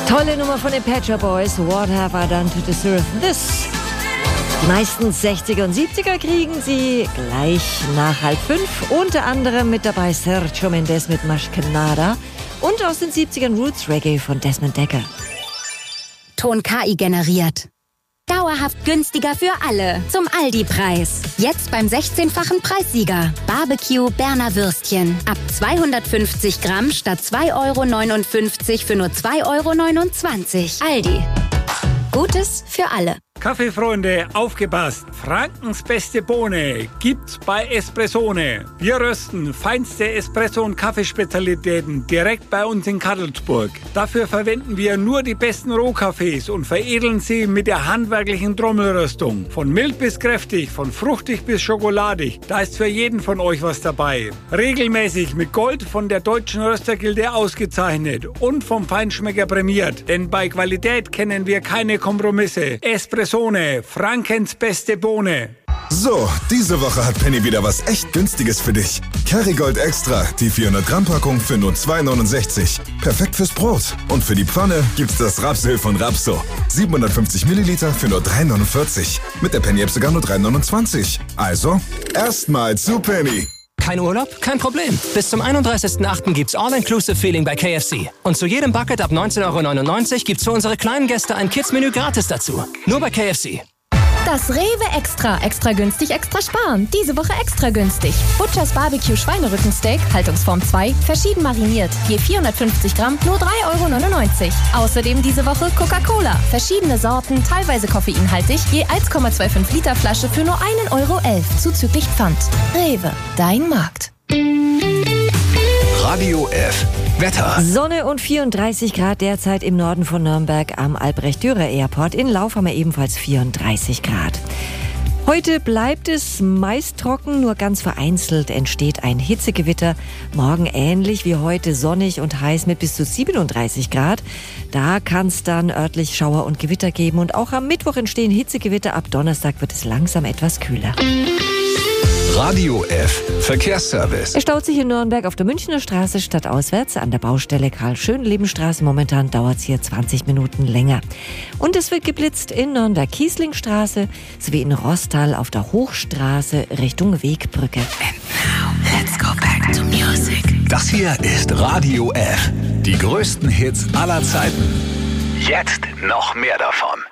Tolle Nummer von den Pet Shop Boys. What have I done to deserve this? Die meisten 60er und 70er kriegen sie gleich nach 4:30. Unter anderem mit dabei Sergio Mendes mit Mas Que Nada und aus den 70ern Roots Reggae von Desmond Dekker. Ton KI generiert. Dauerhaft günstiger für alle. Zum Aldi-Preis. Jetzt beim 16-fachen Preissieger. Barbecue Berner Würstchen. Ab 250 Gramm statt 2,59 € für nur 2,29 €. Aldi. Gutes für alle. Kaffeefreunde, aufgepasst! Frankens beste Bohne gibt's bei Espressone. Wir rösten feinste Espresso- und Kaffeespezialitäten direkt bei uns in Kadelsburg. Dafür verwenden wir nur die besten Rohkaffees und veredeln sie mit der handwerklichen Trommelröstung. Von mild bis kräftig, von fruchtig bis schokoladig, da ist für jeden von euch was dabei. Regelmäßig mit Gold von der Deutschen Röstergilde ausgezeichnet und vom Feinschmecker prämiert. Denn bei Qualität kennen wir keine Kompromisse. Espressone, Frankens beste Bohne. So, diese Woche hat Penny wieder was echt Günstiges für dich. Kerrygold Extra, die 400-Gramm-Packung für nur 2,69 €. Perfekt fürs Brot. Und für die Pfanne gibt's das Rapsöl von Rapso. 750 Milliliter für nur 3,49 €. Mit der Penny-App sogar nur 3,29 €. Also, erstmal zu Penny. Kein Urlaub? Kein Problem. Bis zum 31.08. gibt's All-Inclusive-Feeling bei KFC. Und zu jedem Bucket ab 19,99 € gibt's für unsere kleinen Gäste ein Kids-Menü gratis dazu. Nur bei KFC. Das Rewe Extra. Extra günstig, extra sparen. Diese Woche extra günstig. Butchers Barbecue Schweinerückensteak, Haltungsform 2, verschieden mariniert. Je 450 Gramm, nur 3,99 €. Außerdem diese Woche Coca-Cola. Verschiedene Sorten, teilweise koffeinhaltig, je 1,25 Liter Flasche für nur 1,11 € zuzüglich Pfand. Rewe, dein Markt. Radio F. Wetter. Sonne und 34 Grad derzeit im Norden von Nürnberg am Albrecht-Dürer-Airport. In Lauf haben wir ebenfalls 34 Grad. Heute bleibt es meist trocken, nur ganz vereinzelt entsteht ein Hitzegewitter. Morgen ähnlich wie heute sonnig und heiß mit bis zu 37 Grad. Da kann es dann örtlich Schauer und Gewitter geben. Und auch am Mittwoch entstehen Hitzegewitter. Ab Donnerstag wird es langsam etwas kühler. Radio F. Verkehrsservice. Es staut sich in Nürnberg auf der Münchner Straße stadtauswärts an der Baustelle Karl-Schönleben-Straße. Momentan dauert es hier 20 Minuten länger. Und es wird geblitzt in Nürnberg-Kieslingstraße sowie in Rostal auf der Hochstraße Richtung Wegbrücke. And now, let's go back to music. Das hier ist Radio F. Die größten Hits aller Zeiten. Jetzt noch mehr davon.